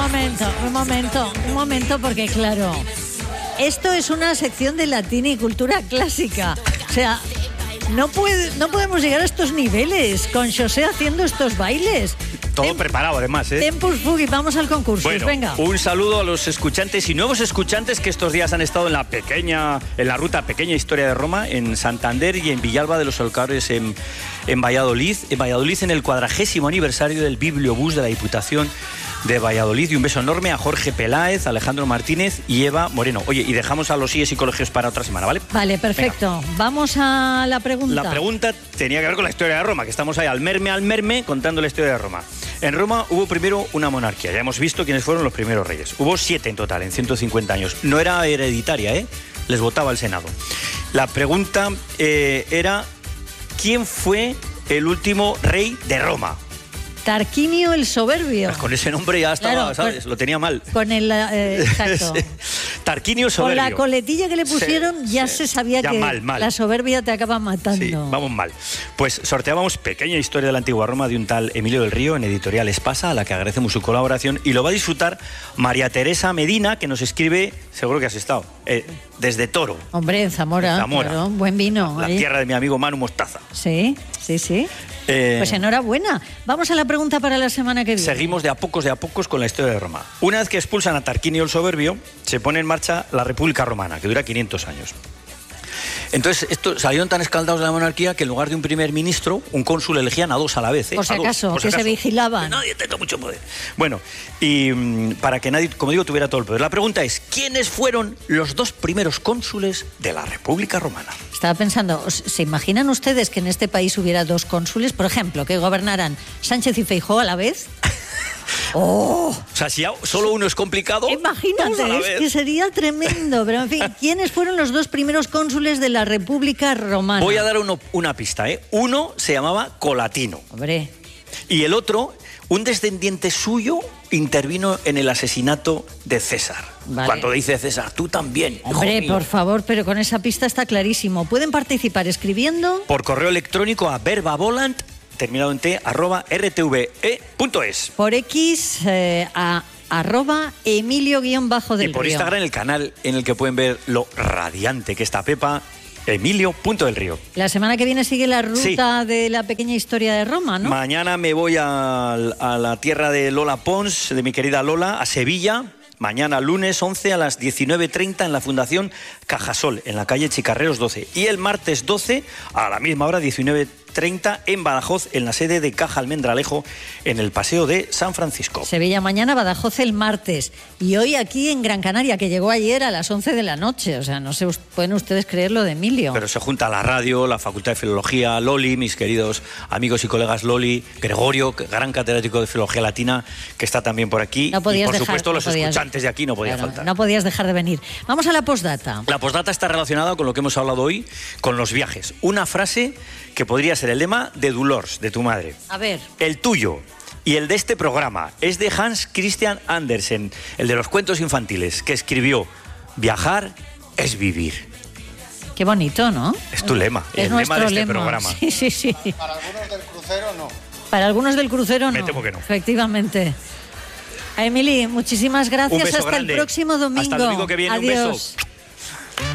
un momento, porque claro, esto es una sección de latín y cultura clásica. O sea, no podemos llegar a estos niveles con José haciendo estos bailes. Todo preparado, además, ¿eh? Tempus fugit, vamos al concurso. Bueno, venga. Un saludo a los escuchantes y nuevos escuchantes que estos días han estado en la ruta Pequeña Historia de Roma, en Santander y en Villalba de los Alcares, en Valladolid. En Valladolid, en el 40º aniversario del Bibliobús de la Diputación de Valladolid. Y un beso enorme a Jorge Peláez, Alejandro Martínez y Eva Moreno. Oye, y dejamos a los IES y colegios para otra semana, ¿vale? Vale, perfecto. Venga. Vamos a la pregunta. La pregunta tenía que ver con la historia de Roma, que estamos ahí al merme contando la historia de Roma. En Roma hubo primero una monarquía. Ya hemos visto quiénes fueron los primeros reyes. Hubo 7 en total, en 150 años. No era hereditaria, ¿eh? Les votaba el Senado. La pregunta era: ¿quién fue el último rey de Roma? Tarquinio el Soberbio. Pues con ese nombre ya estaba, claro, ¿sabes? Lo tenía mal. Con el... exacto. Tarquinio Soberbio. Con la coletilla que le pusieron ya se sabía ya que mal. La soberbia te acaba matando. Sí, vamos mal. Pues sorteábamos Pequeña Historia de la Antigua Roma de un tal Emilio del Río en Editorial Espasa, a la que agradecemos su colaboración, y lo va a disfrutar María Teresa Medina, que nos escribe, seguro que has estado, desde Toro. Hombre, en Zamora. Claro, buen vino. La tierra de mi amigo Manu Mostaza. Sí. Pues enhorabuena. Vamos a la pregunta para la semana que viene. Seguimos de a pocos con la historia de Roma. Una vez que expulsan a Tarquinio el Soberbio, se pone en marcha la República Romana, que dura 500 años. Entonces, salieron tan escaldados de la monarquía que en lugar de un primer ministro, un cónsul elegían a 2 a la vez. Por si acaso, que se vigilaban. Que nadie tenga mucho poder. Bueno, y para que nadie, como digo, tuviera todo el poder. La pregunta es: ¿quiénes fueron los 2 primeros cónsules de la República Romana? Estaba pensando, ¿se imaginan ustedes que en este país hubiera 2 cónsules, por ejemplo, que gobernaran Sánchez y Feijóo a la vez? O sea, si solo uno es complicado, imagínate, es que sería tremendo. Pero en fin, ¿quiénes fueron los 2 primeros cónsules de la República Romana? Voy a dar una pista, ¿eh? Uno se llamaba Colatino. Hombre. Y el otro, un descendiente suyo, intervino en el asesinato de César. Vale. Cuando dice César, tú también. Hombre, por favor, pero con esa pista está clarísimo. Pueden participar escribiendo por correo electrónico a verbavolant, terminado en t, @rtve.es. Por X a @Emilio_del Río. Y por Instagram, el canal en el que pueden ver lo radiante que está Pepa, Emilio.del Río. La semana que viene sigue la ruta de la Pequeña Historia de Roma, ¿no? Mañana me voy a la tierra de Lola Pons, de mi querida Lola, a Sevilla. Mañana, lunes 11 a las 19:30 en la Fundación Cajasol, en la calle Chicarreros 12. Y el martes 12, a la misma hora, 19:30, en Badajoz, en la sede de Caja Almendralejo, en el Paseo de San Francisco. Sevilla mañana, Badajoz el martes. Y hoy aquí en Gran Canaria, que llegó ayer a las 11 de la noche. O sea, no se pueden ustedes creer lo de Emilio. Pero se junta la radio, la Facultad de Filología, Loli, mis queridos amigos y colegas Loli, Gregorio, gran catedrático de Filología Latina, que está también por aquí. No podías y por dejar, supuesto los escuchantes de aquí no podía claro, faltar. No podías dejar de venir. Vamos a la postdata. La postdata está relacionada con lo que hemos hablado hoy, con los viajes. Una frase que podría ser el lema de Dolors, de tu madre. A ver. El tuyo y el de este programa es de Hans Christian Andersen, el de los cuentos infantiles, que escribió: viajar es vivir. Qué bonito, ¿no? Es tu lema, es el lema de este lema. programa. Sí. Para algunos del crucero no. Para algunos del crucero no. Me temo que no. Efectivamente. A Emily, muchísimas gracias. Un beso hasta grande. El próximo domingo. Hasta el domingo que viene. Adiós. Un beso.